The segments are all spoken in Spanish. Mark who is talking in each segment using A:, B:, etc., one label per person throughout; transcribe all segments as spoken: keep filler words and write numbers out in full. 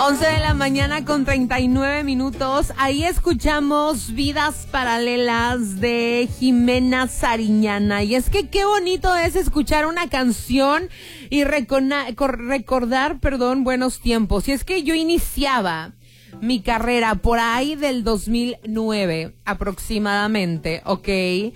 A: once de la mañana con treinta y nueve minutos. Ahí escuchamos Vidas Paralelas de Jimena Sariñana. Y es que qué bonito es escuchar una canción y recona- recordar, perdón, buenos tiempos. Y es que yo iniciaba mi carrera por ahí del dos mil nueve aproximadamente, ¿ok?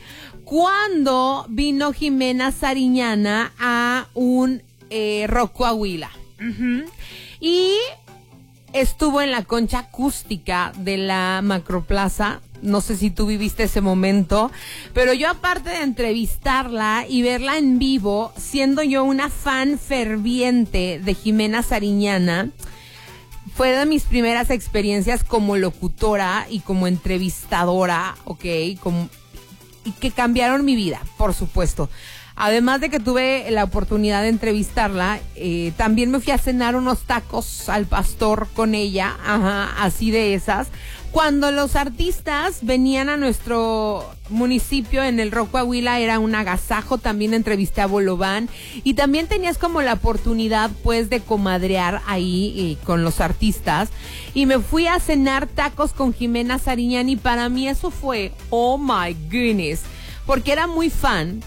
A: Cuando vino Jimena Sariñana a un eh, Rock Coahuila. Uh-huh. Y estuvo en la concha acústica de la Macroplaza. No sé si tú viviste ese momento, pero yo, aparte de entrevistarla y verla en vivo, siendo yo una fan ferviente de Jimena Sariñana, fue de mis primeras experiencias como locutora y como entrevistadora, ¿ok? Como, y que cambiaron mi vida, por supuesto. Además de que tuve la oportunidad de entrevistarla, eh, también me fui a cenar unos tacos al pastor con ella, ajá, así de esas. Cuando los artistas venían a nuestro municipio en el Rock Coahuila, era un agasajo. También entrevisté a Bolobán y también tenías como la oportunidad pues de comadrear ahí eh, con los artistas. Y me fui a cenar tacos con Jimena Sariñana y para mí eso fue, oh my goodness, porque era muy fan.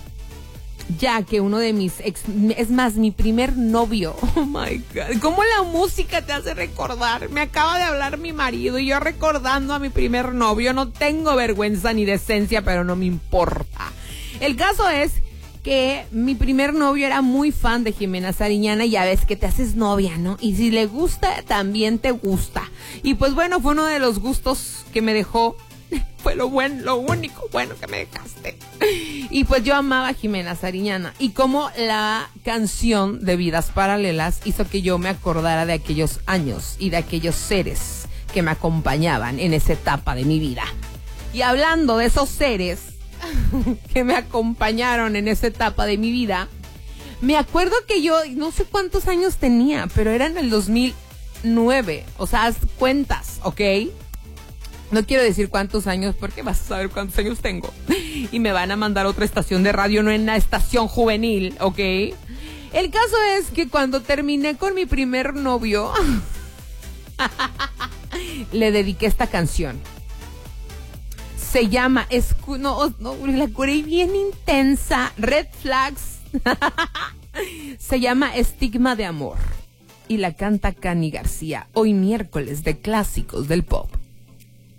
A: Ya que uno de mis ex, es más, mi primer novio, oh my God, cómo la música te hace recordar. Me acaba de hablar mi marido y yo recordando a mi primer novio. No tengo vergüenza ni decencia, pero no me importa. El caso es que mi primer novio era muy fan de Jimena Sariñana y ya ves que te haces novia, ¿no? Y si le gusta, también te gusta. Y pues bueno, fue uno de los gustos que me dejó. Fue lo bueno, lo único bueno que me dejaste. Y pues yo amaba a Jimena Sariñana. Y como la canción de Vidas Paralelas hizo que yo me acordara de aquellos años y de aquellos seres que me acompañaban en esa etapa de mi vida. Y hablando de esos seres que me acompañaron en esa etapa de mi vida, me acuerdo que yo no sé cuántos años tenía, pero era en el dos mil nueve. O sea, haz cuentas, ¿ok? No quiero decir cuántos años porque vas a saber cuántos años tengo. Y me van a mandar a otra estación de radio, no en la estación juvenil, ¿ok? El caso es que cuando terminé con mi primer novio, le dediqué esta canción. Se llama, escu- no, no, la curé bien intensa, Red Flags. Se llama Estigma de Amor. Y la canta Cani García, hoy miércoles de clásicos del pop.